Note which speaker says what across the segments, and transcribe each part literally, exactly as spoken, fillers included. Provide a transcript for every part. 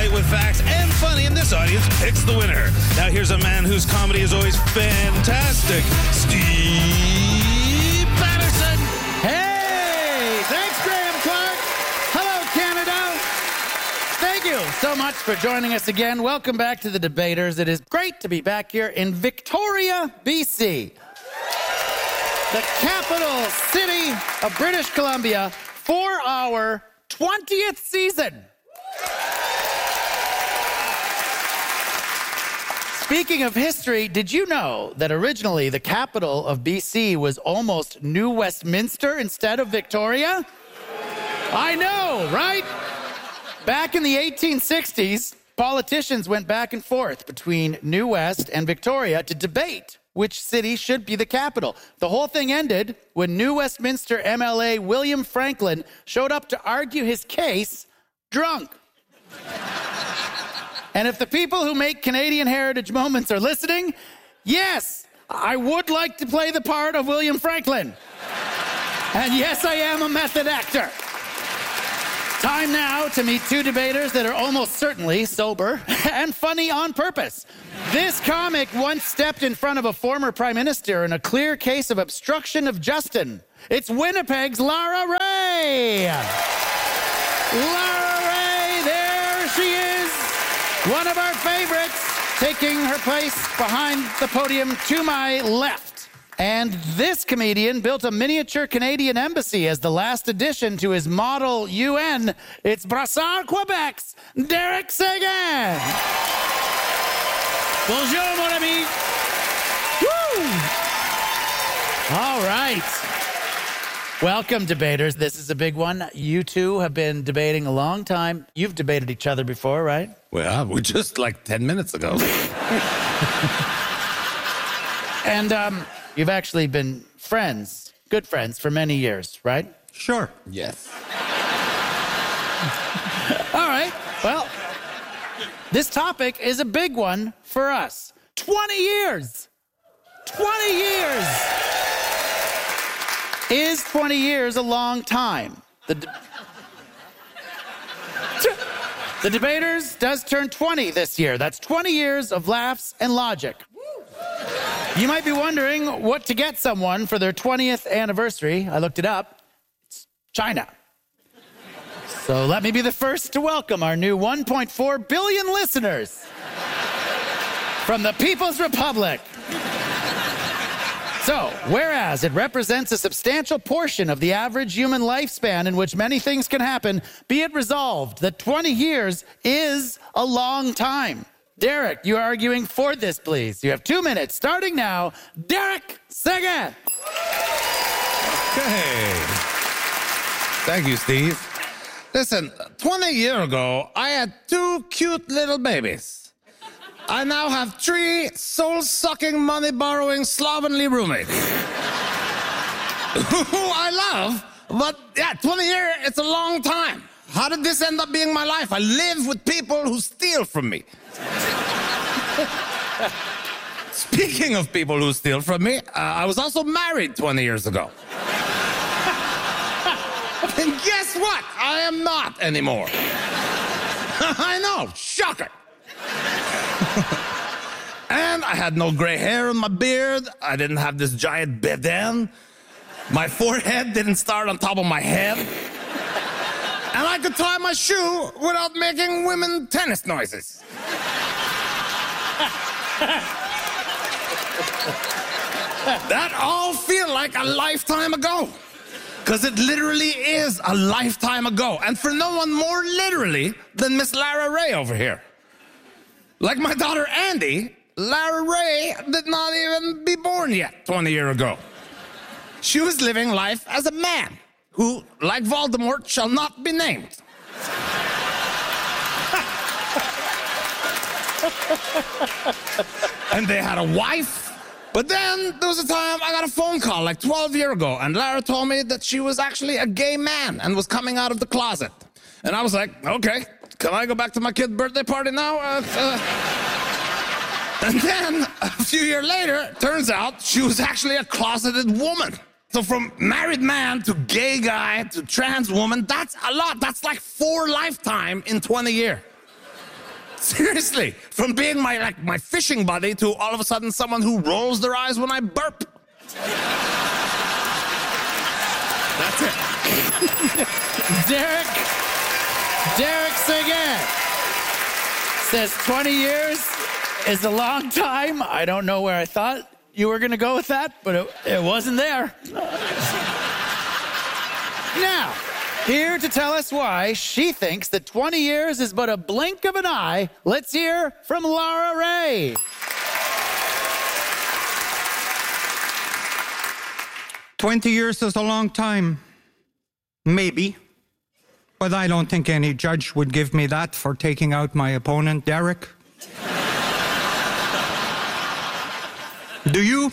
Speaker 1: debate with facts and funny, and this audience picks the winner. Now here's a man whose comedy is always fantastic, Steve Patterson.
Speaker 2: Hey, thanks, Graham Clark. Hello, Canada. Thank you so much for joining us again. Welcome back to The Debaters. It is great to be back here in Victoria, B C, the capital city of British Columbia, for our twentieth season. Speaking of history, did you know that originally the capital of B C was almost New Westminster instead of Victoria? I know, right? Back in the eighteen sixties, politicians went back and forth between New West and Victoria to debate which city should be the capital. The whole thing ended when New Westminster M L A William Franklin showed up to argue his case drunk. And if the people who make Canadian Heritage Moments are listening, yes, I would like to play the part of William Franklin. And yes, I am a method actor. Time now to meet two debaters that are almost certainly sober and funny on purpose. This comic once stepped in front of a former prime minister in a clear case of obstruction of justice. It's Winnipeg's Lara Rae. Lara Rae, there she is. One of our favorites, taking her place behind the podium to my left. And this comedian built a miniature Canadian embassy as the last addition to his model U N. It's Brassard, Quebec's Derek Seguin. Bonjour, mon ami. Woo! All right. Welcome, debaters. This is a big one. You two have been debating a long time. You've debated each other before, right?
Speaker 1: Well, we just like ten minutes ago.
Speaker 2: And um, you've actually been friends, good friends, for many years, right?
Speaker 1: Sure. Yes.
Speaker 2: All right. Well, this topic is a big one for us. twenty years. twenty years. Is twenty years a long time? The, de- the Debaters does turn twenty this year. That's twenty years of laughs and logic. You might be wondering what to get someone for their twentieth anniversary. I looked it up. It's China. So let me be the first to welcome our new one point four billion listeners from the People's Republic. So, whereas it represents a substantial portion of the average human lifespan in which many things can happen, be it resolved that twenty years is a long time. Derek, you are arguing for this, please. You have two minutes, starting now. Derek Seguin.
Speaker 1: Okay. Thank you, Steve. Listen, twenty years ago, I had two cute little babies. I now have three soul-sucking, money-borrowing, slovenly roommates. Who I love, but yeah, twenty years, it's a long time. How did this end up being my life? I live with people who steal from me. Speaking of people who steal from me, uh, I was also married twenty years ago. And guess what? I am not anymore. I know, shocker. And I had no gray hair in my beard. I didn't have this giant bedan. My forehead didn't start on top of my head. And I could tie my shoe without making women tennis noises. That all feel like a lifetime ago. Because it literally is a lifetime ago. And for no one more literally than Miss Lara Rae over here. Like my daughter Andy, Lara Rae did not even be born yet twenty years ago. She was living life as a man who, like Voldemort, shall not be named. And they had a wife. But then there was a time I got a phone call like twelve years ago, and Lara told me that she was actually a gay man and was coming out of the closet. And I was like, okay, can I go back to my kid's birthday party now? Uh, uh. And then a few years later, turns out she was actually a closeted woman. So from married man to gay guy to trans woman, that's a lot. That's like four lifetime in twenty years. Seriously, from being my like my fishing buddy to all of a sudden someone who rolls their eyes when I burp. That's it.
Speaker 2: Derek, Derek Seguin says twenty years is a long time. I don't know where I thought you were going to go with that, but it, it wasn't there. Now, here to tell us why she thinks that twenty years is but a blink of an eye, let's hear from Laura Ray.
Speaker 3: twenty years is a long time. Maybe. But I don't think any judge would give me that for taking out my opponent, Derek. Do you?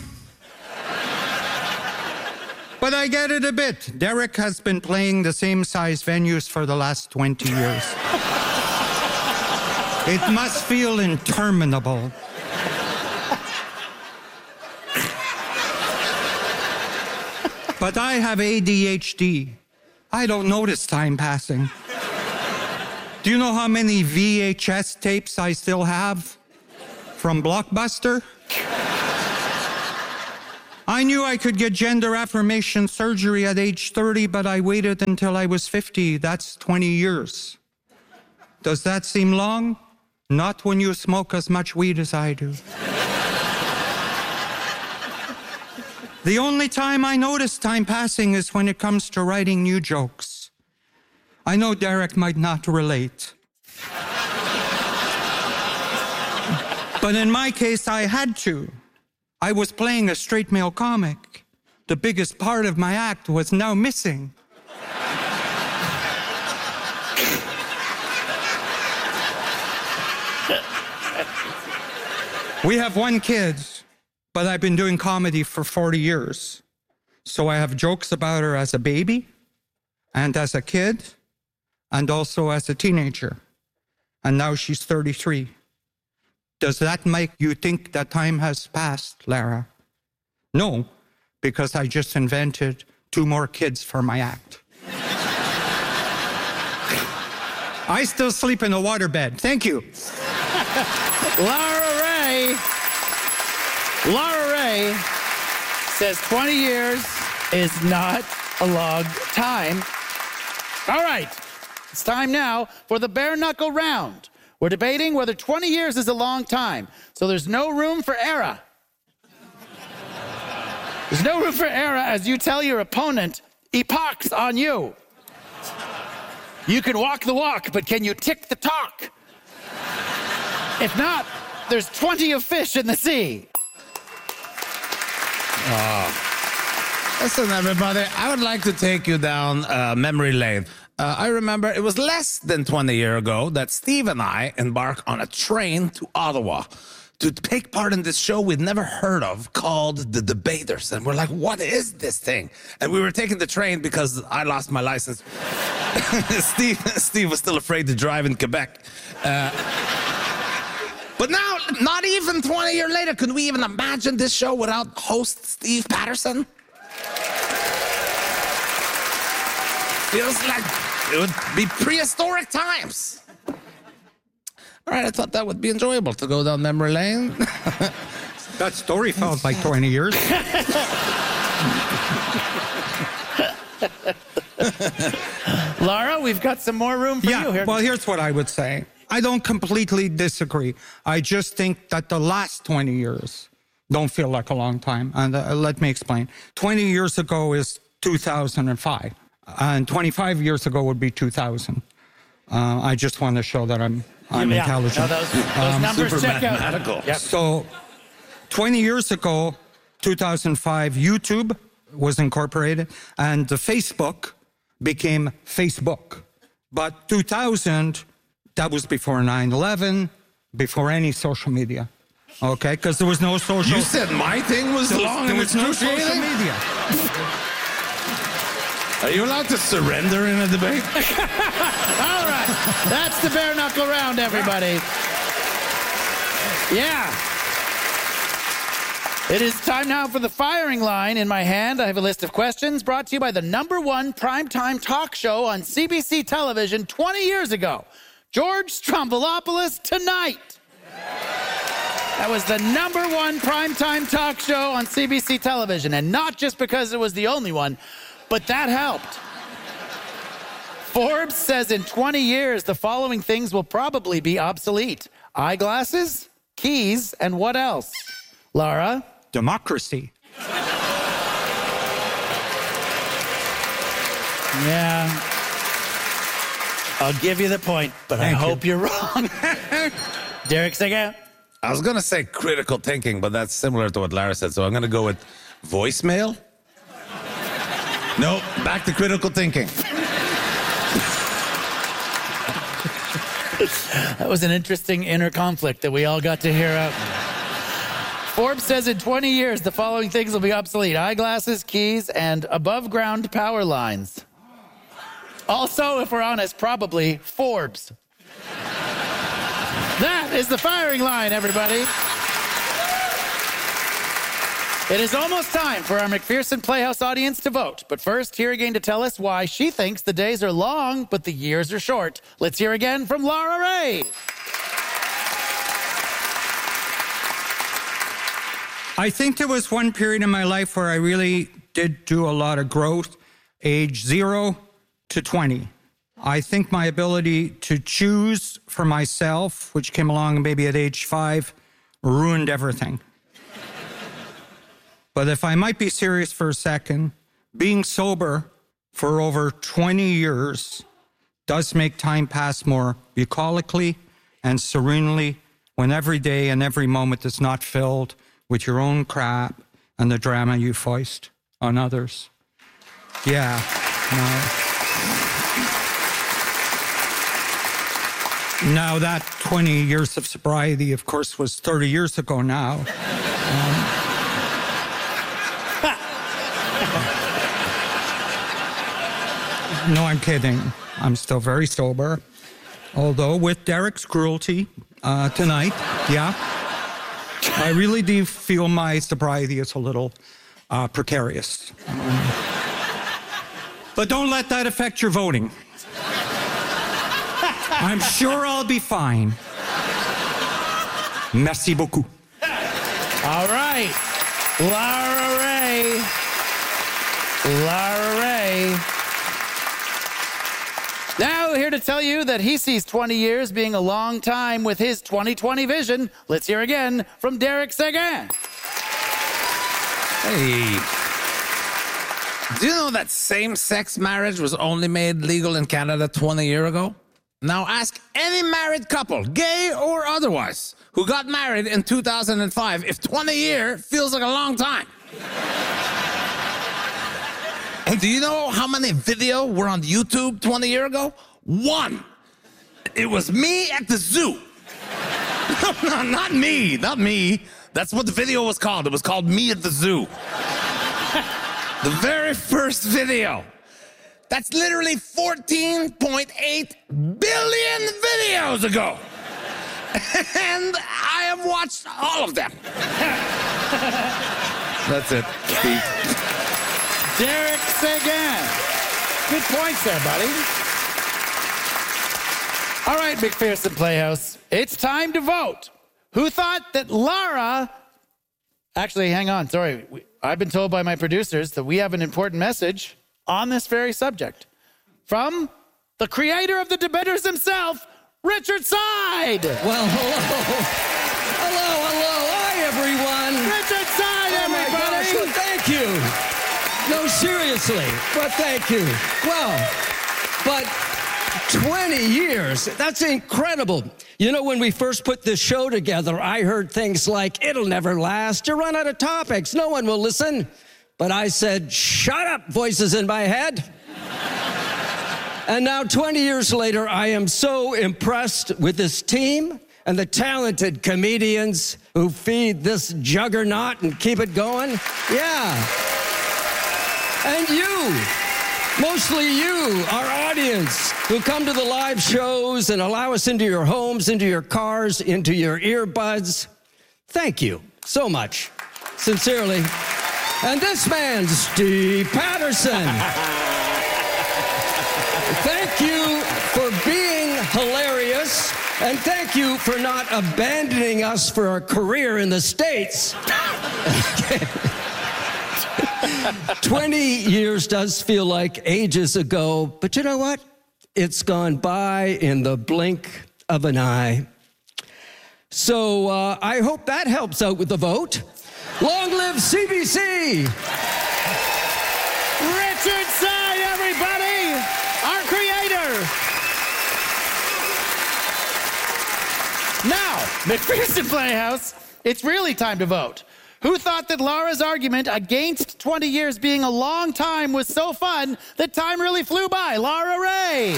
Speaker 3: But I get it a bit. Derek has been playing the same size venues for the last twenty years. It must feel interminable. But I have A D H D. I don't notice time passing. Do you know how many V H S tapes I still have from Blockbuster? I knew I could get gender affirmation surgery at age thirty, but I waited until I was fifty. That's twenty years. Does that seem long? Not when you smoke as much weed as I do. The only time I notice time passing is when it comes to writing new jokes. I know Derek might not relate. But in my case, I had to. I was playing a straight male comic. The biggest part of my act was now missing. We have one kid, but I've been doing comedy for forty years. So I have jokes about her as a baby, and as a kid, and also as a teenager. And now she's thirty-three. Does that make you think that time has passed, Lara? No, because I just invented two more kids for my act. I still sleep in a waterbed. Thank you.
Speaker 2: Laura Ray. Laura Ray says twenty years is not a long time. All right, it's time now for the bare knuckle round. We're debating whether twenty years is a long time, so there's no room for error. There's no room for error as you tell your opponent, epoch's on you. You can walk the walk, but can you tick the talk? If not, there's twenty of fish in the sea.
Speaker 1: Oh. Listen, everybody, I would like to take you down uh, memory lane. Uh, I remember it was less than twenty years ago that Steve and I embarked on a train to Ottawa to take part in this show we'd never heard of called The Debaters. And we're like, what is this thing? And we were taking the train because I lost my license. Steve, Steve was still afraid to drive in Quebec. Uh, but now, not even twenty years later, could we even imagine this show without host Steve Patterson? Feels like it would be prehistoric times. All right, I thought that would be enjoyable to go down memory lane.
Speaker 3: That story felt like twenty years.
Speaker 2: Laura, we've got some more room for
Speaker 3: yeah,
Speaker 2: you here.
Speaker 3: Well, here's what I would say. I don't completely disagree. I just think that the last twenty years don't feel like a long time. And uh, let me explain. twenty years ago is two thousand five. And twenty-five years ago would be two thousand. Uh, I just want to show that I'm I'm
Speaker 2: yeah.
Speaker 3: intelligent.
Speaker 2: No, those, those
Speaker 3: um,
Speaker 2: numbers
Speaker 1: super
Speaker 2: check
Speaker 1: mathematical.
Speaker 2: out. Yep.
Speaker 3: So twenty years ago, two thousand five, YouTube was incorporated, and the Facebook became Facebook. But two thousand, that was before nine eleven, before any social media. Okay, because there was no social...
Speaker 1: You said my thing was
Speaker 3: there was,
Speaker 1: long
Speaker 3: there
Speaker 1: and
Speaker 3: was no social
Speaker 1: excruciating?
Speaker 3: media.
Speaker 1: Are you allowed to surrender in a debate?
Speaker 2: All right, that's the bare knuckle round, everybody. Yeah. It is time now for the firing line. In my hand, I have a list of questions brought to you by the number one primetime talk show on C B C television twenty years ago. George Stroumboulopoulos Tonight. That was the number one primetime talk show on C B C television, and not just because it was the only one, but that helped. Forbes says in twenty years, the following things will probably be obsolete. Eyeglasses, keys, and what else? Lara?
Speaker 3: Democracy.
Speaker 2: Yeah. I'll give you the point, but
Speaker 3: Thank
Speaker 2: I hope
Speaker 3: you.
Speaker 2: you're wrong. Derek Seguin?
Speaker 1: I was going to say critical thinking, but that's similar to what Lara said, so I'm going to go with voicemail. No, back to critical thinking.
Speaker 2: That was an interesting inner conflict that we all got to hear out. Forbes says in twenty years, the following things will be obsolete. Eyeglasses, keys, and above-ground power lines. Also, if we're honest, probably Forbes. That is the firing line, everybody. It is almost time for our McPherson Playhouse audience to vote. But first, here again to tell us why she thinks the days are long, but the years are short. Let's hear again from Lara Ray.
Speaker 3: I think there was one period in my life where I really did do a lot of growth, age zero to twenty. I think my ability to choose for myself, which came along maybe at age five, ruined everything. But if I might be serious for a second, being sober for over twenty years does make time pass more bucolically and serenely when every day and every moment is not filled with your own crap and the drama you foist on others. Yeah, no. Now, that twenty years of sobriety, of course, was thirty years ago now. Um, no, I'm kidding. I'm still very sober. Although with Derek's cruelty uh, tonight, yeah, I really do feel my sobriety is a little uh, precarious. Um, but don't let that affect your voting. I'm sure I'll be fine. Merci beaucoup.
Speaker 2: All right. Lara Ray. Lara Ray. Now here to tell you that he sees twenty years being a long time with his twenty twenty vision. Let's hear again from Derek Seguin.
Speaker 1: Hey. Do you know that same-sex marriage was only made legal in Canada twenty years ago? Now ask any married couple, gay or otherwise, who got married in two thousand five if twenty years feels like a long time. And do you know how many videos were on YouTube twenty years ago? One. It was me at the zoo. No, no, not me, not me. That's what the video was called. It was called Me at the Zoo. The very first video. That's literally fourteen point eight billion videos ago. And I have watched all of them. That's it.
Speaker 2: Derek Seguin. Good points there, buddy. All right, McPherson Playhouse. It's time to vote. Who thought that Lara... Actually, hang on. Sorry. I've been told by my producers that we have an important message on this very subject from the creator of the debaters himself, Richard Side.
Speaker 4: Well, hello. Hello, hello. Hi, everyone.
Speaker 2: Richard Side,
Speaker 4: Oh, my
Speaker 2: everybody.
Speaker 4: gosh. Well, thank you. No, seriously. But thank you. Well, but twenty years, that's incredible. You know, when we first put this show together, I heard things like, it'll never last. You run out of topics. No one will listen. But I said, shut up, voices in my head. And now, twenty years later, I am so impressed with this team and the talented comedians who feed this juggernaut and keep it going. Yeah. And you, mostly you, our audience, who come to the live shows and allow us into your homes, into your cars, into your earbuds. Thank you so much. Sincerely. And this man, Steve Patterson. Thank you for being hilarious. And thank you for not abandoning us for a career in the States. twenty years does feel like ages ago, but you know what? It's gone by in the blink of an eye. So uh, I hope that helps out with the vote. Long live C B C!
Speaker 2: Richard Sy, everybody! Our creator! Now, McPherson Playhouse, it's really time to vote. Who thought that Laura's argument against twenty years being a long time was so fun that time really flew by? Laura Ray.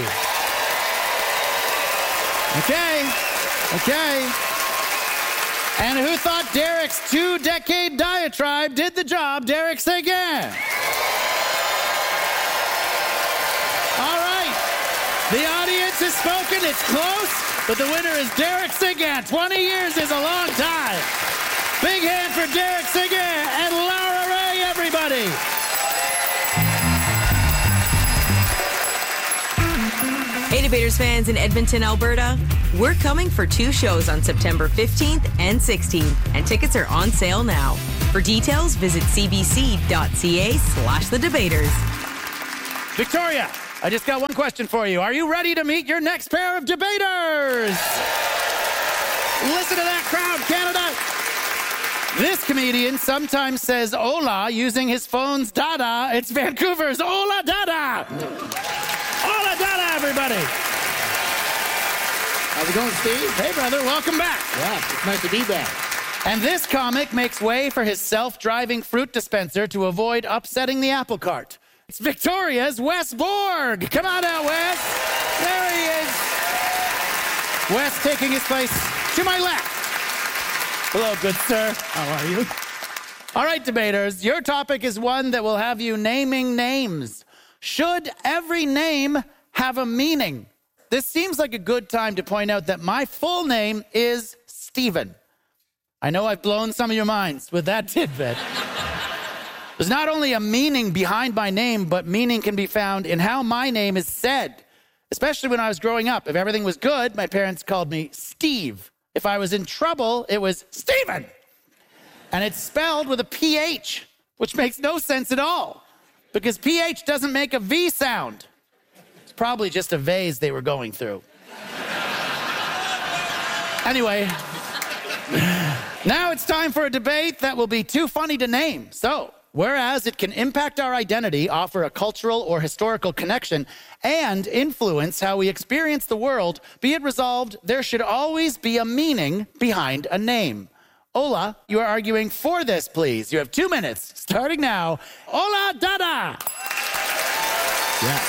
Speaker 2: Okay, okay. And who thought Derek's two-decade diatribe did the job? Derek Seguin. All right. The audience has spoken. It's close, but the winner is Derek Seguin. twenty years is a long time. Big hand for Derek Seguin and Laura Ray, everybody.
Speaker 5: Hey, Debaters fans in Edmonton, Alberta. We're coming for two shows on September fifteenth and sixteenth, and tickets are on sale now. For details, visit cbc.ca slash the debaters.
Speaker 2: Victoria, I just got one question for you. Are you ready to meet your next pair of debaters? Listen to that crowd, Canada. This comedian sometimes says hola using his phone's dada. It's Vancouver's Hola Dada. Hola Dada, everybody.
Speaker 6: How's it going, Steve?
Speaker 2: Hey, brother, welcome back.
Speaker 6: Yeah, it's nice to be back.
Speaker 2: And this comic makes way for his self-driving fruit dispenser to avoid upsetting the apple cart. It's Victoria's Wes Borg. Come on out, Wes. There he is. Wes taking his place to my left. Hello, good sir. How are you? All right, debaters, your topic is one that will have you naming names. Should every name have a meaning? This seems like a good time to point out that my full name is Stephen. I know I've blown some of your minds with that tidbit. There's not only a meaning behind my name, but meaning can be found in how my name is said. Especially when I was growing up. If everything was good, my parents called me Steve. If I was in trouble, it was Stephen. And it's spelled with a P H, which makes no sense at all, because P H doesn't make a V sound. It's probably just a vase they were going through. Anyway, now it's time for a debate that will be too funny to name. So, whereas it can impact our identity, offer a cultural or historical connection, and influence how we experience the world, be it resolved, there should always be a meaning behind a name. Ola, you are arguing for this, please. You have two minutes, starting now. Hola Dada!
Speaker 6: Yeah.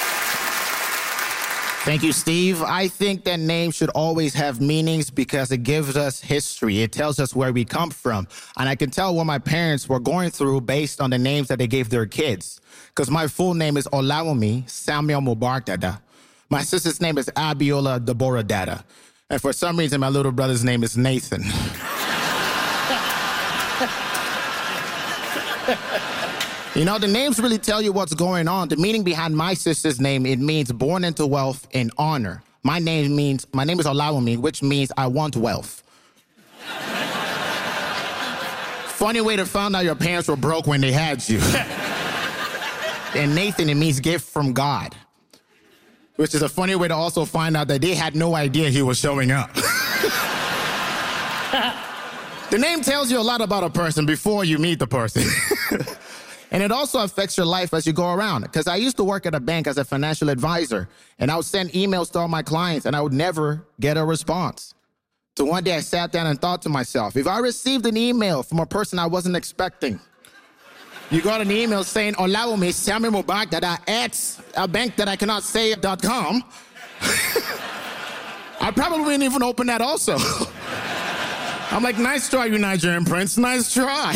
Speaker 6: Thank you, Steve. I think that names should always have meanings because it gives us history. It tells us where we come from. And I can tell what my parents were going through based on the names that they gave their kids. Because my full name is Olawumi Samuel Mubarak Dada. My sister's name is Abiola Deborah Dada. And for some reason, my little brother's name is Nathan. You know, the names really tell you what's going on. The meaning behind my sister's name, it means born into wealth and honor. My name means, my name is Olawumi, which means I want wealth. Funny way to find out your parents were broke when they had you. And Nathan, it means gift from God. Which is a funny way to also find out that they had no idea he was showing up. The name tells you a lot about a person before you meet the person. And it also affects your life as you go around. Because I used to work at a bank as a financial advisor, and I would send emails to all my clients, and I would never get a response. So one day I sat down and thought to myself, if I received an email from a person I wasn't expecting, you got an email saying, Olawumi Samuel Mubarak Dada at a bank that I cannot say dot com, I probably wouldn't even open that also. I'm like, nice try, you Nigerian prince, nice try.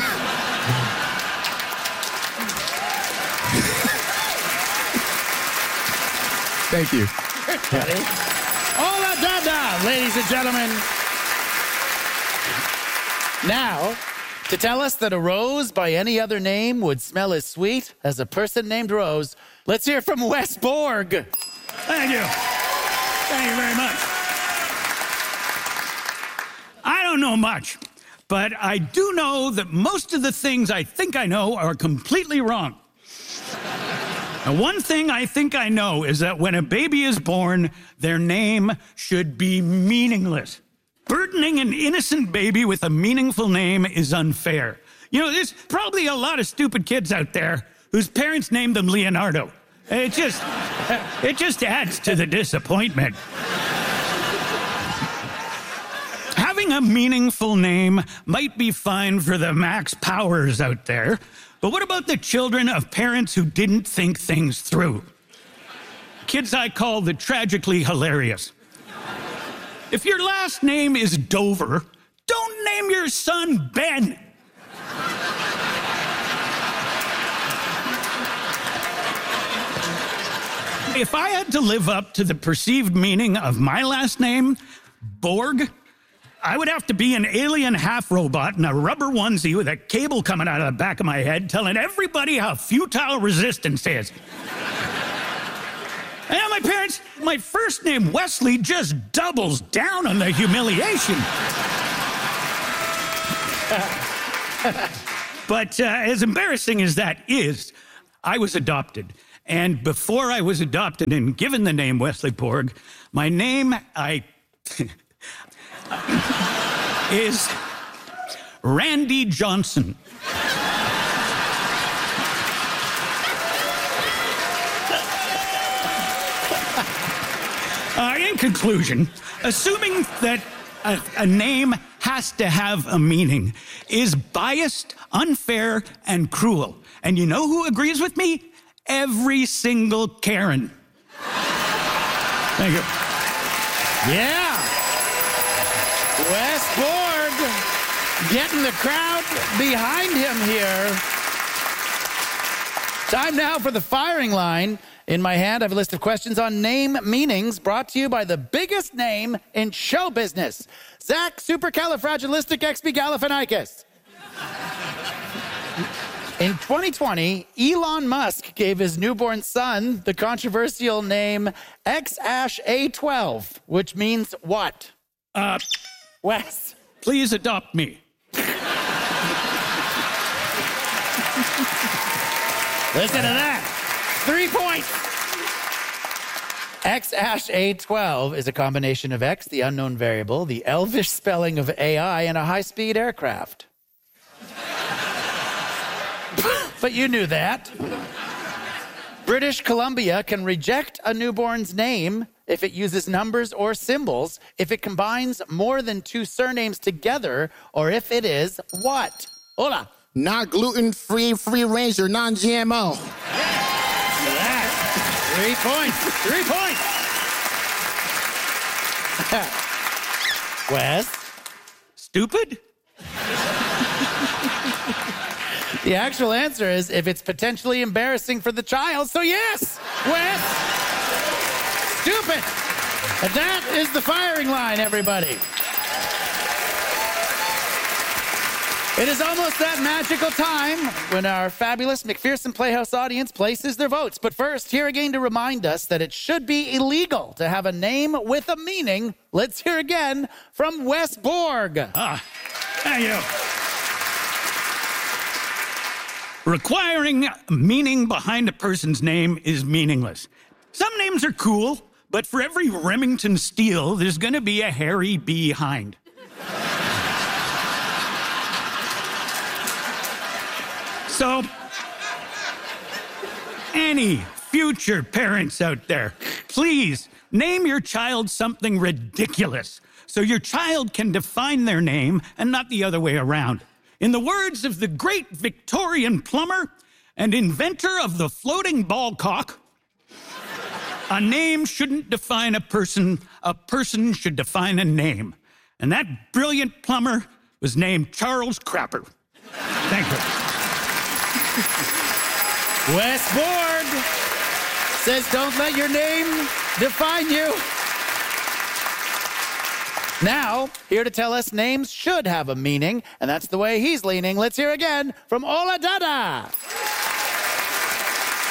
Speaker 6: Thank you.
Speaker 2: Hola Dada, ladies and gentlemen. Now, to tell us that a rose by any other name would smell as sweet as a person named Rose, let's hear from Wes Borg.
Speaker 7: Thank you. Thank you very much. don't know much, but I do know that most of the things I think I know are completely wrong. And one thing I think I know is that when a baby is born, their name should be meaningless. Burdening an innocent baby with a meaningful name is unfair. You know, there's probably a lot of stupid kids out there whose parents named them Leonardo. It just, it just adds to the disappointment. Having a meaningful name might be fine for the Max Powers out there, but what about the children of parents who didn't think things through? Kids I call the tragically hilarious. If your last name is Dover, don't name your son Ben. If I had to live up to the perceived meaning of my last name, Borg, I would have to be an alien half-robot in a rubber onesie with a cable coming out of the back of my head telling everybody how futile resistance is. And my parents, my first name, Wesley, just doubles down on the humiliation. But uh, as embarrassing as that is, I was adopted. And before I was adopted and given the name Wesley Borg, my name, I... is Randy Johnson. uh, in conclusion, assuming that a, a name has to have a meaning is biased, unfair, and cruel. And you know who agrees with me? Every single Karen. Thank you.
Speaker 2: Yeah. Wes Borg getting the crowd behind him here. Time now for the firing line. In my hand, I have a list of questions on name meanings brought to you by the biggest name in show business, Zach Supercalifragilisticexpialidocious. In twenty twenty, Elon Musk gave his newborn son the controversial name X A twelve, which means what?
Speaker 7: Uh,
Speaker 2: Wes.
Speaker 7: Please adopt me.
Speaker 2: Listen to that. Three points. X A twelve is a combination of X, the unknown variable, the elvish spelling of A I, and a high-speed aircraft. But you knew that. British Columbia can reject a newborn's name if it uses numbers or symbols, if it combines more than two surnames together, or if it is what? Hola.
Speaker 6: Not gluten-free, free-range, or non-G M O.
Speaker 2: That. Three points. Three points. Wes?
Speaker 7: Stupid?
Speaker 2: The actual answer is if it's potentially embarrassing for the child, so yes, Wes. Stupid. And that is the firing line, everybody. It is almost that magical time when our fabulous McPherson Playhouse audience places their votes. But first, here again to remind us that it should be illegal to have a name with a meaning. Let's hear again from Wes Borg.
Speaker 7: Ah, thank you. Requiring meaning behind a person's name is meaningless. Some names are cool, but for every Remington Steele, there's gonna be a Harry B. Hind. So, any future parents out there, please name your child something ridiculous so your child can define their name and not the other way around. In the words of the great Victorian plumber and inventor of the floating ball cock, a name shouldn't define a person, a person should define a name. And that brilliant plumber was named Charles Crapper. Thank you.
Speaker 2: Wes Borg says don't let your name define you. Now, here to tell us names should have a meaning, and that's the way he's leaning. Let's hear again from Ola Dada.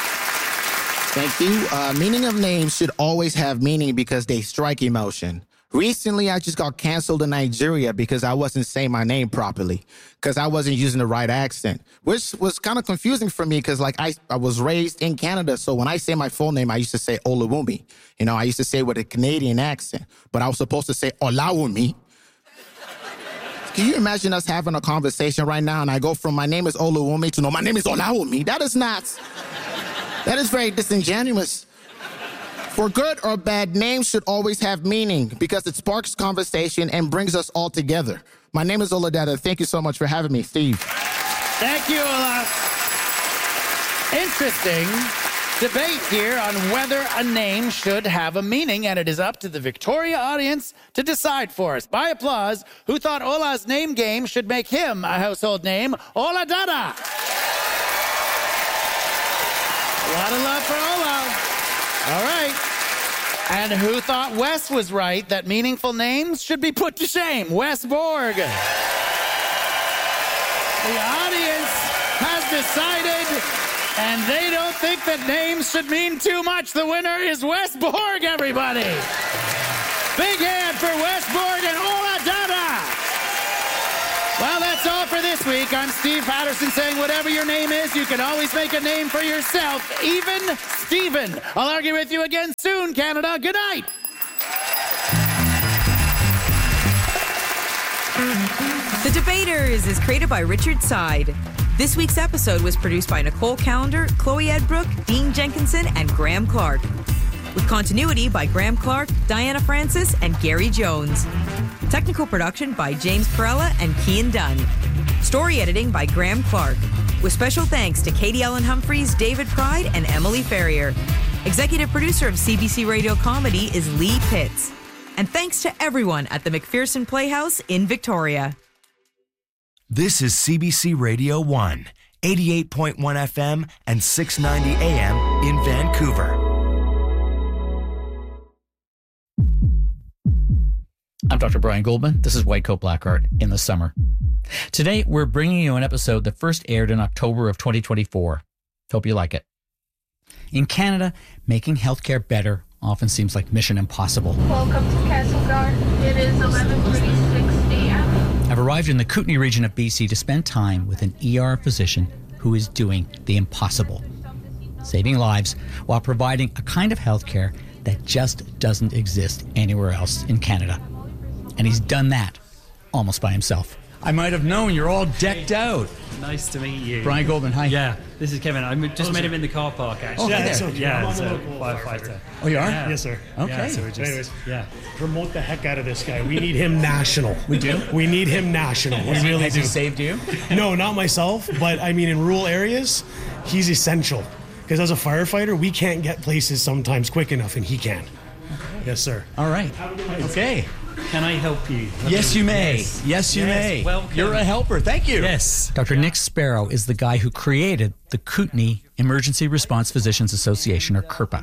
Speaker 6: Thank you. Uh, meaning of names should always have meaning because they strike emotion. Recently, I just got canceled in Nigeria because I wasn't saying my name properly, because I wasn't using the right accent, which was kind of confusing for me because, like, I, I was raised in Canada, so when I say my full name, I used to say Olawumi. You know, I used to say it with a Canadian accent, but I was supposed to say Olawumi. Can you imagine us having a conversation right now and I go from my name is Olawumi to no, my name is Olawumi? That is not, that is very disingenuous. For good or bad, names should always have meaning because it sparks conversation and brings us all together. My name is Oladada. Thank you so much for having me, Steve.
Speaker 2: Thank you, Ola. Interesting debate here on whether a name should have a meaning, and it is up to the Victoria audience to decide for us. By applause, who thought Ola's name game should make him a household name? Oladada. A lot of love for Ola. All right. And who thought Wes was right, that meaningful names should be put to shame? Wes Borg. The audience has decided, and they don't think that names should mean too much. The winner is Wes Borg, everybody. Big hand for Wes Borg and Oladada. Well, that's all for this week. I'm Steve Patterson saying whatever your name is, you can always make a name for yourself, even Steven. I'll argue with you again soon, Canada. Good night.
Speaker 5: The Debaters is created by Richard Side. This week's episode was produced by Nicole Callender, Chloe Edbrook, Dean Jenkinson, and Graham Clark. With continuity by Graham Clark, Diana Francis, and Gary Jones. Technical production by James Perella and Kian Dunn. Story editing by Graham Clark. With special thanks to Katie Ellen Humphreys, David Pride, and Emily Ferrier. Executive producer of C B C Radio Comedy is Lee Pitts. And thanks to everyone at the McPherson Playhouse in Victoria.
Speaker 8: This is C B C Radio one, eighty-eight point one F M and six ninety A M in Vancouver.
Speaker 2: I'm Doctor Brian Goldman. This is White Coat Black Art in the summer. Today, we're bringing you an episode that first aired in October of twenty twenty-four. Hope you like it. In Canada, making healthcare better often seems like mission impossible.
Speaker 9: Welcome to Castlegar. It is eleven thirty-six A M
Speaker 2: I've arrived in the Kootenay region of B C to spend time with an E R physician who is doing the impossible. Saving lives while providing a kind of healthcare that just doesn't exist anywhere else in Canada. And he's done that almost by himself. I might have known you're all decked out.
Speaker 10: Nice to meet you.
Speaker 2: Brian Goldman, hi.
Speaker 10: Yeah, this is Kevin. I just oh, met him in the car park, actually.
Speaker 2: Oh,
Speaker 10: yeah,
Speaker 2: there.
Speaker 10: so, yeah,
Speaker 11: I'm
Speaker 10: so,
Speaker 11: a local
Speaker 10: firefighter.
Speaker 2: Oh, you are?
Speaker 10: Yeah.
Speaker 11: Yes, sir.
Speaker 2: Okay.
Speaker 10: Yeah, so we're just,
Speaker 11: Anyways,
Speaker 10: yeah.
Speaker 11: Promote the heck out of this guy. We need him national.
Speaker 2: We do?
Speaker 11: We need him national. We really
Speaker 2: Has
Speaker 11: do.
Speaker 2: he saved you?
Speaker 11: No, not myself, but I mean, in rural areas, he's essential. Because as a firefighter, we can't get places sometimes quick enough, and he can. Yes, sir.
Speaker 2: All right. Okay.
Speaker 10: Can I help you?
Speaker 2: Yes, you may.
Speaker 10: Yes,
Speaker 2: yes you
Speaker 10: yes,
Speaker 2: may.
Speaker 10: Welcome.
Speaker 2: You're a helper. Thank you.
Speaker 10: Yes.
Speaker 2: Doctor Nick Sparrow is the guy who created the Kootenay Emergency Response Physicians Association, or K R P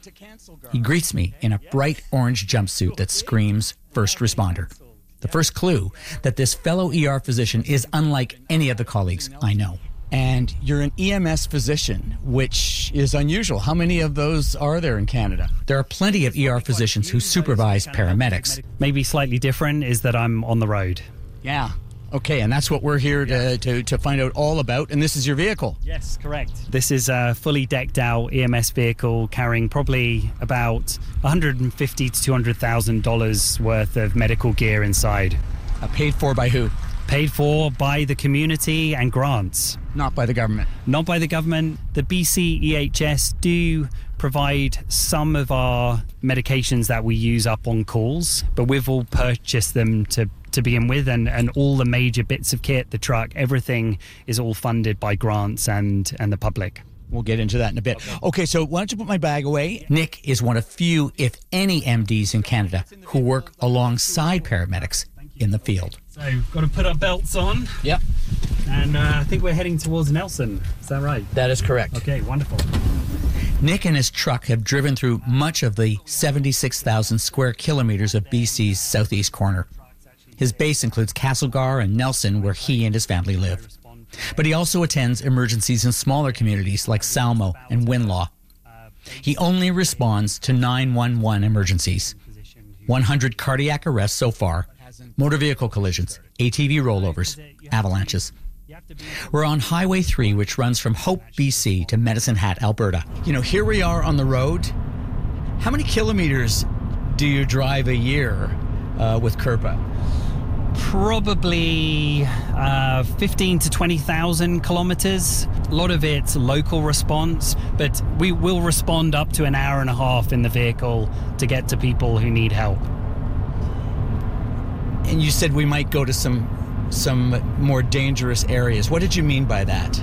Speaker 2: A. He greets me in a bright orange jumpsuit that screams first responder. The first clue that this fellow E R physician is unlike any of the colleagues I know. And you're an E M S physician, which is unusual. How many of those are there in Canada? There are plenty of E R physicians who supervise paramedics.
Speaker 10: Maybe slightly different is that I'm on the road.
Speaker 2: Yeah. Okay, and that's what we're here to, to, to find out all about. And this is your vehicle.
Speaker 10: Yes, correct. This is a fully decked out E M S vehicle carrying probably about one hundred fifty thousand to two hundred thousand dollars worth of medical gear inside.
Speaker 2: Uh, paid for by who?
Speaker 10: Paid for by the community and grants.
Speaker 2: Not by the government.
Speaker 10: Not by the government. The B C E H S do provide some of our medications that we use up on calls, but we've all purchased them to, to begin with, and, and all the major bits of kit, the truck, everything is all funded by grants and, and the public.
Speaker 2: We'll get into that in a bit. Okay. okay, so why don't you put my bag away? Nick is one of few, if any, M Ds in Canada who work alongside paramedics in the field.
Speaker 10: So, got to put our belts on.
Speaker 2: Yep.
Speaker 10: And uh, I think we're heading towards Nelson. Is that right?
Speaker 2: That is correct.
Speaker 10: Okay, wonderful.
Speaker 2: Nick and his truck have driven through much of the seventy-six thousand square kilometers of B C's southeast corner. His base includes Castlegar and Nelson, where he and his family live. But he also attends emergencies in smaller communities like Salmo and Winlaw. He only responds to nine one one emergencies.
Speaker 12: one hundred cardiac arrests so far, motor vehicle collisions, A T V rollovers, avalanches. We're on Highway three, which runs from Hope, B C to Medicine Hat, Alberta. You know, here we are on the road. How many kilometers do you drive a year uh, with Kirpa?
Speaker 10: Probably uh, fifteen to twenty thousand kilometers. A lot of it's local response, but we will respond up to an hour and a half in the vehicle to get to people who need help.
Speaker 12: And you said we might go to some some more dangerous areas. What did you mean by that?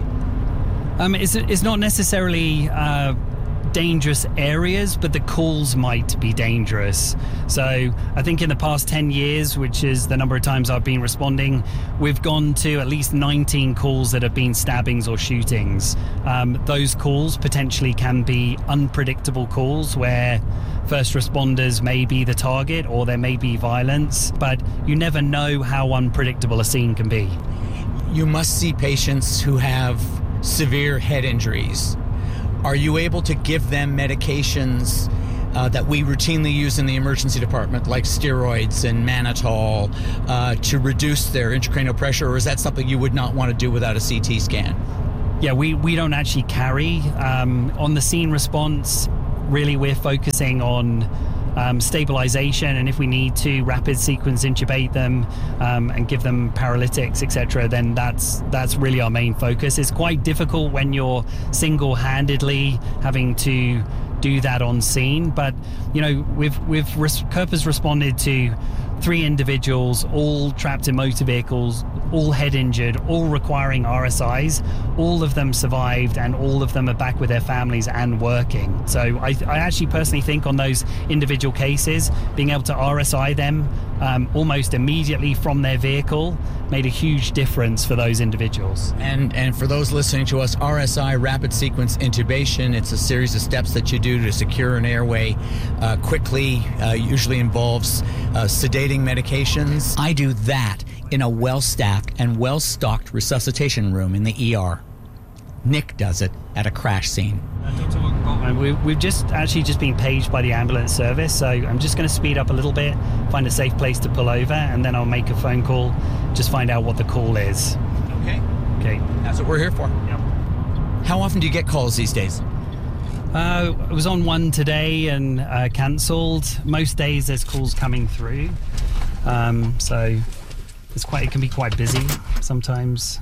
Speaker 10: Um, it's, it's not necessarily uh, dangerous areas, but the calls might be dangerous. So I think in the past ten years, which is the number of times I've been responding, we've gone to at least nineteen calls that have been stabbings or shootings. Um, those calls potentially can be unpredictable calls where first responders may be the target or there may be violence, but you never know how unpredictable a scene can be.
Speaker 12: You must see patients who have severe head injuries. Are you able to give them medications uh, that we routinely use in the emergency department, like steroids and mannitol, uh, to reduce their intracranial pressure, or is that something you would not want to do without a C T scan?
Speaker 10: Yeah, we, we don't actually carry. Um, on the scene response, really we're focusing on um, stabilization, and if we need to rapid sequence intubate them um, and give them paralytics, et cetera, then that's that's really our main focus. It's quite difficult when you're single-handedly having to do that on scene, but you know we've we've res- Kirpa's responded to three individuals, all trapped in motor vehicles, all head injured, all requiring R S Is. All of them survived, and all of them are back with their families and working. So I, I actually personally think on those individual cases, being able to R S I them um, almost immediately from their vehicle made a huge difference for those individuals.
Speaker 12: And and for those listening to us, R S I, rapid sequence intubation, it's a series of steps that you do to secure an airway uh, quickly, uh, usually involves uh, sedating medications. I do that in a well-staffed and well-stocked resuscitation room in the E R. Nick does it at a crash scene.
Speaker 10: And we, we've just actually just been paged by the ambulance service, so I'm just going to speed up a little bit, find a safe place to pull over, and then I'll make a phone call, just find out what the call is.
Speaker 12: Okay.
Speaker 10: Okay.
Speaker 12: That's what we're here for.
Speaker 10: Yep.
Speaker 12: How often do you get calls these days?
Speaker 10: Uh, I was on one today and uh, cancelled. Most days there's calls coming through, um, so it's quite. It can be quite busy sometimes.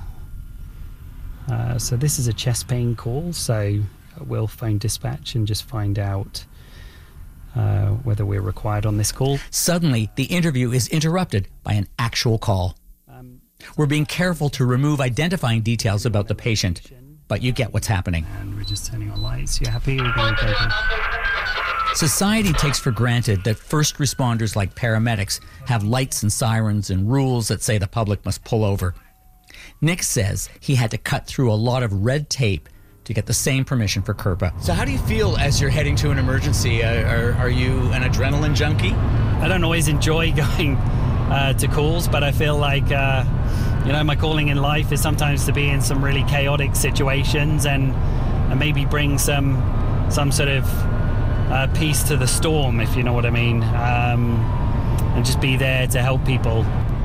Speaker 10: Uh, so this is a chest pain call, so we'll phone dispatch and just find out uh, whether we're required on this call.
Speaker 12: Suddenly, the interview is interrupted by an actual call. Um, We're being careful to remove identifying details about the patient, but you get what's happening.
Speaker 10: And we're just turning on lights. You happy? We're going to go.
Speaker 12: Society takes for granted that first responders like paramedics have lights and sirens and rules that say the public must pull over. Nick says he had to cut through a lot of red tape to get the same permission for Kirpa. So how do you feel as you're heading to an emergency? Uh, are, are you an adrenaline junkie?
Speaker 10: I don't always enjoy going uh, to calls, but I feel like, uh, you know, my calling in life is sometimes to be in some really chaotic situations and, and maybe bring some some sort of uh, peace to the storm, if you know what I mean, um, and just be there to help people.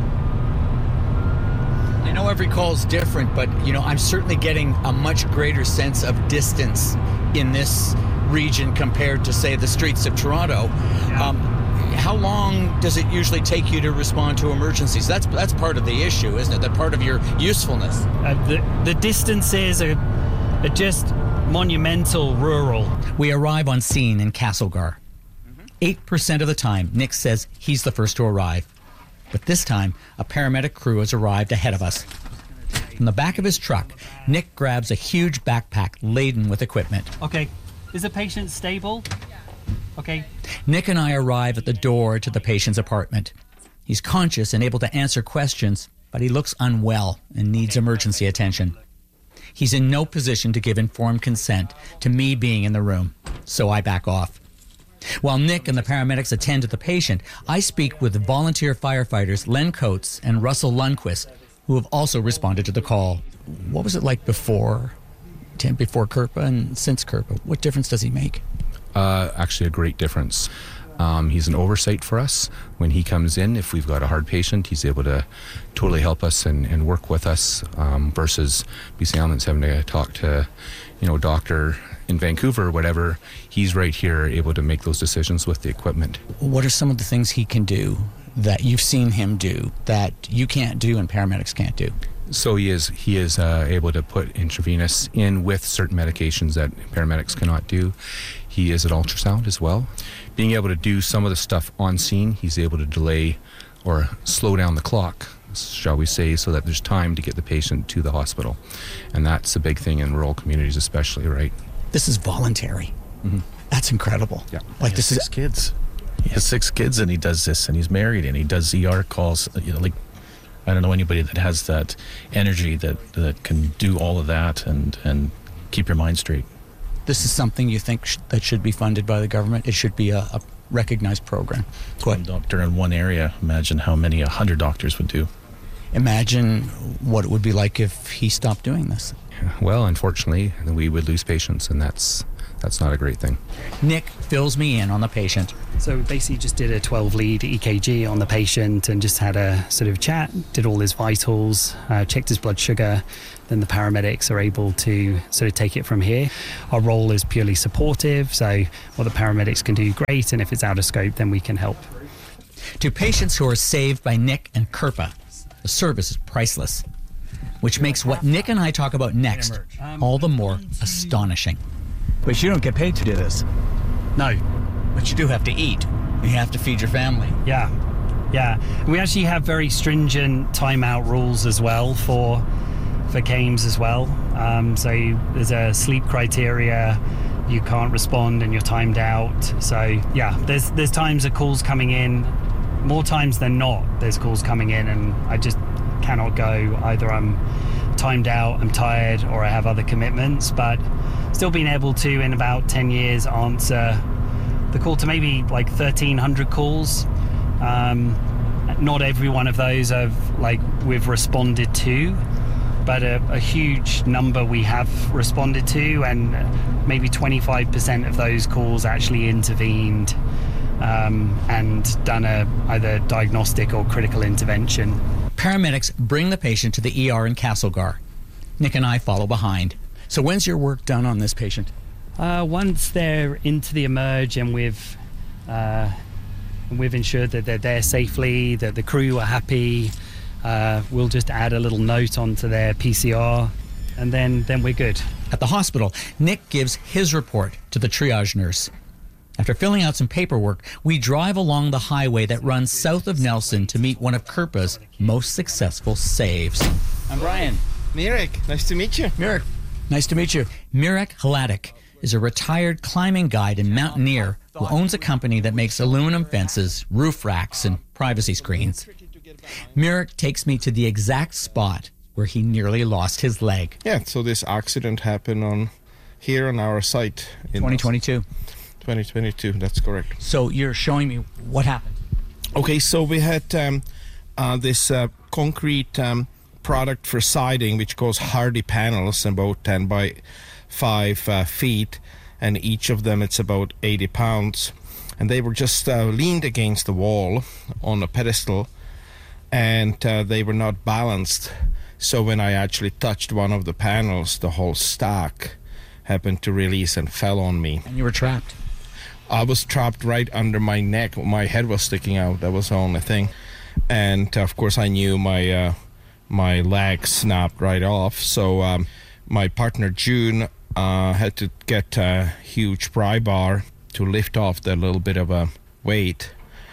Speaker 12: I know every call is different, but, you know, I'm certainly getting a much greater sense of distance in this region compared to, say, the streets of Toronto. Yeah. Um, how long does it usually take you to respond to emergencies? That's that's part of the issue, isn't it? That part of your usefulness.
Speaker 10: Uh, the, the distances are, are just monumental rural.
Speaker 12: We arrive on scene in Castlegar. Eight mm-hmm. percent of the time, Nick says he's the first to arrive. But this time, a paramedic crew has arrived ahead of us. From the back of his truck, Nick grabs a huge backpack laden with equipment.
Speaker 10: Okay. Is the patient stable? Okay.
Speaker 12: Nick and I arrive at the door to the patient's apartment. He's conscious and able to answer questions, but he looks unwell and needs emergency attention. He's in no position to give informed consent to me being in the room, so I back off. While Nick and the paramedics attend to the patient, I speak with the volunteer firefighters Len Coates and Russell Lundquist, who have also responded to the call. What was it like before, before Kirpa and since Kirpa? What difference does he make?
Speaker 13: Uh, actually, a great difference. Um, he's an oversight for us. When he comes in, if we've got a hard patient, he's able to totally help us and, and work with us um, versus B C Ambulance having to talk to, you know, doctor in Vancouver or whatever. He's right here able to make those decisions with the equipment.
Speaker 12: What are some of the things he can do that you've seen him do that you can't do and paramedics can't do?
Speaker 13: So he is he is uh, able to put intravenous in with certain medications that paramedics cannot do. He is at ultrasound as well. Being able to do some of the stuff on scene, he's able to delay or slow down the clock, shall we say, so that there's time to get the patient to the hospital. And that's a big thing in rural communities especially, right?
Speaker 12: This is voluntary.
Speaker 13: Mm-hmm.
Speaker 12: That's incredible.
Speaker 13: Yeah.
Speaker 12: Like
Speaker 14: he
Speaker 12: this
Speaker 14: has
Speaker 12: is
Speaker 14: six kids. He has six kids and he does this, and he's married and he does E R calls. You know, like, I don't know anybody that has that energy that, that can do all of that and, and keep your mind straight.
Speaker 12: This is something you think sh- that should be funded by the government? It should be a, a recognized program.
Speaker 14: One doctor in one area. Imagine how many a hundred doctors would do.
Speaker 12: Imagine what it would be like if he stopped doing this.
Speaker 13: Well, unfortunately, we would lose patients, and that's that's not a great thing.
Speaker 12: Nick fills me in on the patient.
Speaker 10: So basically just did a twelve lead E K G on the patient and just had a sort of chat, did all his vitals, uh, checked his blood sugar. Then the paramedics are able to sort of take it from here. Our role is purely supportive, so what the paramedics can do, great, and if it's out of scope, then we can help.
Speaker 12: To patients who are saved by Nick and Kirpa, the service is priceless, which makes what Nick and I talk about next all the more astonishing.
Speaker 15: But you don't get paid to do this.
Speaker 10: No.
Speaker 12: But you do have to eat. You have to feed your family.
Speaker 10: Yeah, yeah. We actually have very stringent timeout rules as well for for C A I Ms as well. Um, so there's a sleep criteria. You can't respond and you're timed out. So yeah, there's there's times of calls coming in. More times than not, there's calls coming in and I just cannot go. Either I'm timed out, I'm tired, or I have other commitments. But still being able to, in about ten years, answer the call to maybe like thirteen hundred calls. Um, not every one of those have like we've responded to, but a, a huge number we have responded to, and maybe twenty-five percent of those calls actually intervened um, and done a either diagnostic or critical intervention.
Speaker 12: Paramedics bring the patient to the E R in Castlegar. Nick and I follow behind. So when's your work done on this patient?
Speaker 10: Uh, once they're into the emerge and we've uh, we've ensured that they're there safely, that the crew are happy, uh, we'll just add a little note onto their P C R, and then then we're good.
Speaker 12: At the hospital, Nick gives his report to the triage nurse. After filling out some paperwork, we drive along the highway that runs south of Nelson to meet one of Kirpa's most successful saves.
Speaker 15: I'm Brian. Mirek, nice to meet you.
Speaker 12: Mirek, nice to meet you. Mirek Hladik is a retired climbing guide and mountaineer who owns a company that makes aluminum fences, roof racks, and privacy screens. Mirek takes me to the exact spot where he nearly lost his leg.
Speaker 16: Yeah, so this accident happened on here on our site. In
Speaker 12: twenty twenty-two.
Speaker 16: twenty twenty-two, that's correct.
Speaker 12: So you're showing me what happened.
Speaker 16: Okay, so we had um, uh, this uh, concrete um, product for siding, which goes hardy panels, about ten by five uh, feet, and each of them it's about eighty pounds. And they were just uh, leaned against the wall on a pedestal, and uh, they were not balanced. So when I actually touched one of the panels, the whole stack happened to release and fell on me.
Speaker 12: And you were trapped?
Speaker 16: I was trapped right under my neck. My head was sticking out. That was the only thing. And of course I knew my uh, my leg snapped right off. So um, my partner June uh, had to get a huge pry bar to lift off that little bit of a weight.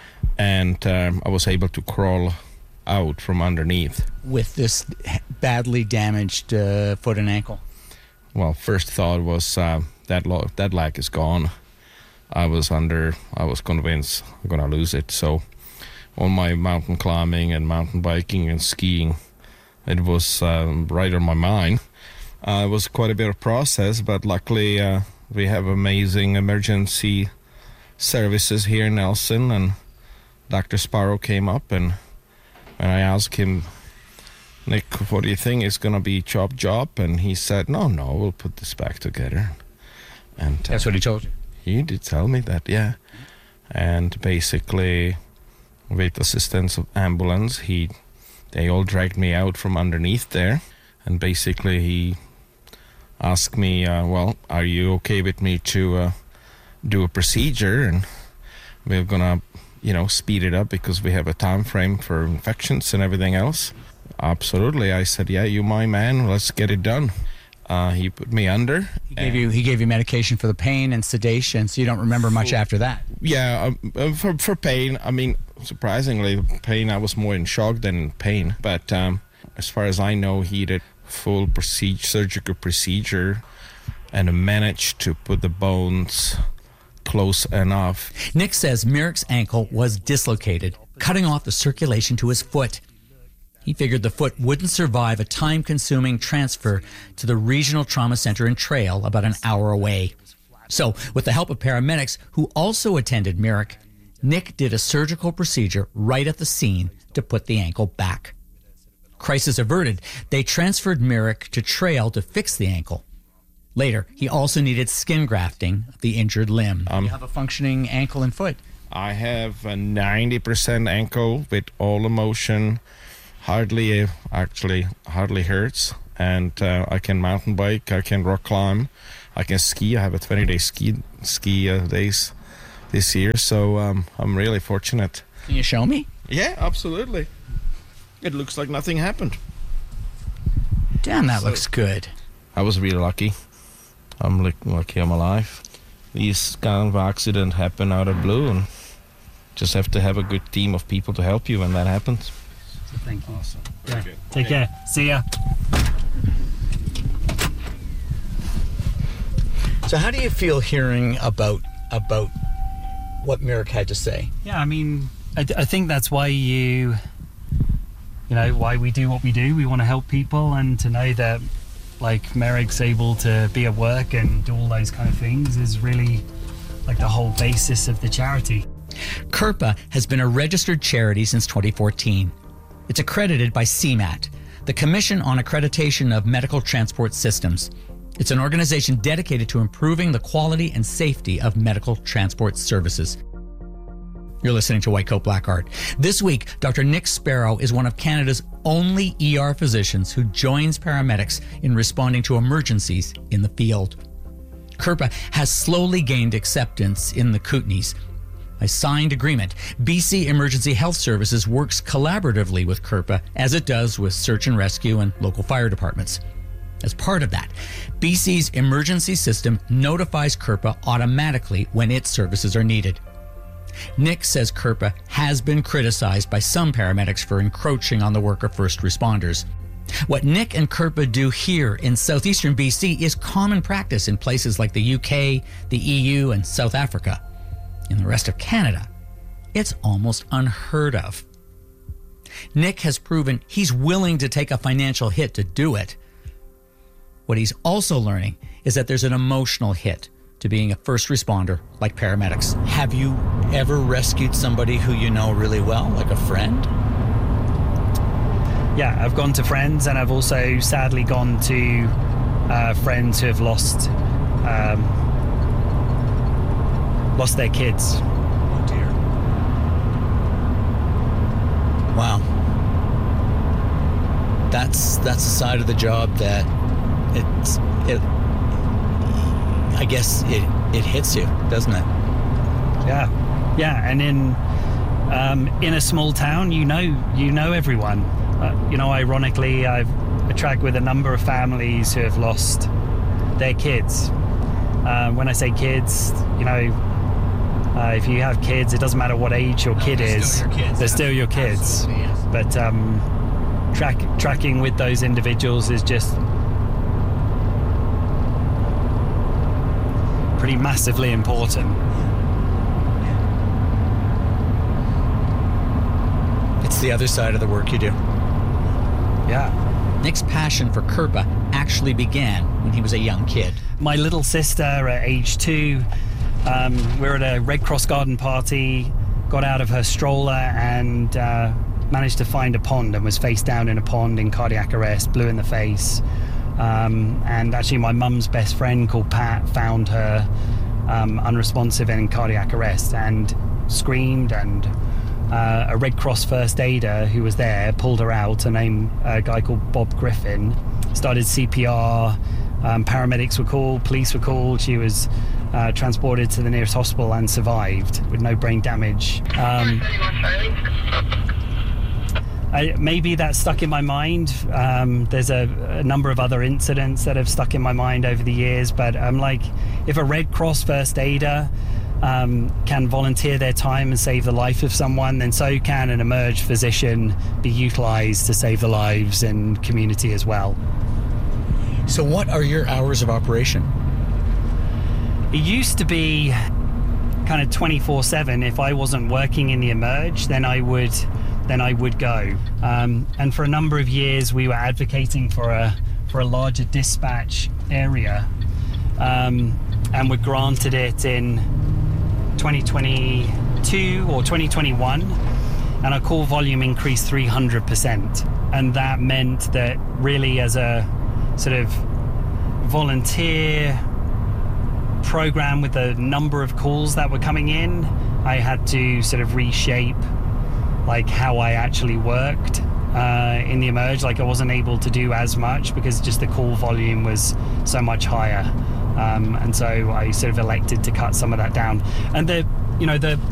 Speaker 16: And um, I was able to crawl out from underneath.
Speaker 12: With this badly damaged uh, foot and ankle?
Speaker 16: Well, first thought was uh, that, lo- that leg is gone. I was under, I was convinced I'm going to lose it. So on my mountain climbing and mountain biking and skiing, it was um, right on my mind. Uh, it was quite a bit of process, but luckily uh, we have amazing emergency services here in Nelson, and Doctor Sparrow came up, and and I asked him, Nick, what do you think is going to be chop job? And he said, no, no, we'll put this back together. And uh,
Speaker 12: that's what he told you?
Speaker 16: He did tell me that, yeah. and basically, with assistance of ambulance, he they all dragged me out from underneath there, and basically he asked me, uh, well, are you okay with me to uh, do a procedure, and we're gonna, you know, speed it up because we have a time frame for infections and everything else. Absolutely. I said, yeah, you my man, let's get it done. Uh, he put me under.
Speaker 12: He gave you he gave you medication for the pain and sedation, so you don't remember much after that.
Speaker 16: Yeah, um, for for pain, I mean, surprisingly, pain, I was more in shock than in pain. But um, as far as I know, he did full procedure, surgical procedure, and managed to put the bones close enough.
Speaker 12: Nick says Mirek's ankle was dislocated, cutting off the circulation to his foot. He figured the foot wouldn't survive a time-consuming transfer to the Regional Trauma Center in Trail, about an hour away. So, with the help of paramedics who also attended Mirek, Nick did a surgical procedure right at the scene to put the ankle back. Crisis averted, they transferred Mirek to Trail to fix the ankle. Later, he also needed skin grafting of the injured limb.
Speaker 16: Um,
Speaker 12: you have a functioning ankle and foot.
Speaker 16: I have a ninety percent ankle with all the motion. Hardly, uh, actually, hardly hurts. And uh, I can mountain bike, I can rock climb, I can ski. I have a twenty-day ski ski uh, days this year, so um, I'm really fortunate.
Speaker 12: Can you show me?
Speaker 16: Yeah, absolutely. It looks like nothing happened.
Speaker 12: Damn, that
Speaker 16: So-
Speaker 12: looks good.
Speaker 16: I was really lucky. I'm like, lucky I'm alive. These kind of accidents happen out of blue, and just have to have a good team of people to help you when that happens.
Speaker 10: Thank you.
Speaker 16: Awesome.
Speaker 10: Yeah.
Speaker 16: Very good.
Speaker 10: Take care. See ya.
Speaker 12: So how do you feel hearing about about what Mirek had to say?
Speaker 10: Yeah, I mean, I, I think that's why you, you know, why we do what we do. We want to help people, and to know that, like, Mirek's able to be at work and do all those kind of things is really, like, the whole basis of the charity.
Speaker 12: Kirpa has been a registered charity since twenty fourteen. It's accredited by C MAT, the Commission on Accreditation of Medical Transport Systems. It's an organization dedicated to improving the quality and safety of medical transport services. You're listening to White Coat Black Art. This week, Doctor Nick Sparrow is one of Canada's only E R physicians who joins paramedics in responding to emergencies in the field. Kirpa has slowly gained acceptance in the Kootenays. By signed agreement, B C Emergency Health Services works collaboratively with Kirpa, as it does with search and rescue and local fire departments. As part of that, B C's emergency system notifies Kirpa automatically when its services are needed. Nick says Kirpa has been criticized by some paramedics for encroaching on the work of first responders. What Nick and Kirpa do here in southeastern B C is common practice in places like the U K, the E U, and South Africa. In the rest of Canada, it's almost unheard of. Nick has proven he's willing to take a financial hit to do it. What he's also learning is that there's an emotional hit to being a first responder like paramedics. Have you ever rescued somebody who you know really well, like a friend?
Speaker 10: Yeah, I've gone to friends, and I've also sadly gone to uh, friends who have lost um, lost their kids.
Speaker 12: Oh dear. Wow. That's that's a side of the job that it's it. I guess it it hits you, doesn't it?
Speaker 10: Yeah, yeah, and in um, in a small town, you know you know everyone. Uh, you know, ironically, I've I track with a number of families who have lost their kids. Uh, when I say kids, you know. Uh, if you have kids, it doesn't matter what age your kid
Speaker 12: they're
Speaker 10: is.
Speaker 12: still your kids.
Speaker 10: They're still your kids.
Speaker 12: Absolutely, yes.
Speaker 10: But um, track, tracking with those individuals is just pretty massively important.
Speaker 12: It's the other side of the work you do.
Speaker 10: Yeah.
Speaker 12: Nick's passion for Kirpa actually began when he was a young kid.
Speaker 10: My little sister at age two, Um, we were at a Red Cross garden party, got out of her stroller and uh, managed to find a pond, and was face down in a pond in cardiac arrest, blue in the face. Um, and actually my mum's best friend called Pat found her um, unresponsive and in cardiac arrest. And screamed, and uh, a Red Cross first aider who was there pulled her out. A name, a guy called Bob Griffin, started C P R. Um, paramedics were called, police were called. She was uh, transported to the nearest hospital and survived with no brain damage. Um, I, maybe that stuck in my mind. Um, there's a, a number of other incidents that have stuck in my mind over the years, but I'm like, if a Red Cross first aider um, can volunteer their time and save the life of someone, then so can an emerge physician be utilized to save the lives and community as well.
Speaker 12: So what are your hours of operation?
Speaker 10: It used to be kind of twenty-four seven. If I wasn't working in the emerge, then I would then I would go. Um, and for a number of years, we were advocating for a for a larger dispatch area, um, and were granted it in twenty twenty-two or twenty twenty-one, and our call volume increased three hundred percent. And that meant that really, as a sort of volunteer program with the number of calls that were coming in, I had to sort of reshape like how I actually worked uh, in the emerge. Like I wasn't able to do as much because just the call volume was so much higher, um, and so I sort of elected to cut some of that down. And the you know the